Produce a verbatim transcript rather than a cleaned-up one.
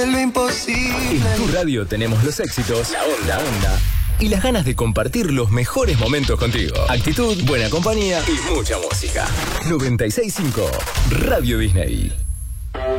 de lo imposible. En tu radio tenemos los éxitos, la onda, la onda y las ganas de compartir los mejores momentos contigo. Actitud, buena compañía y mucha música. noventa y seis punto cinco Radio Disney.